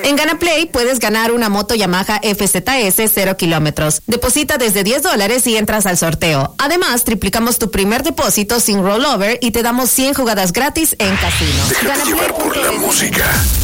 En GanaPlay puedes ganar una moto Yamaha FZS 0 kilómetros. Deposita desde $10 y entras al sorteo. Además, triplicamos tu primer depósito sin rollover y te damos 100 jugadas gratis en casino. Déjate llevar por la música.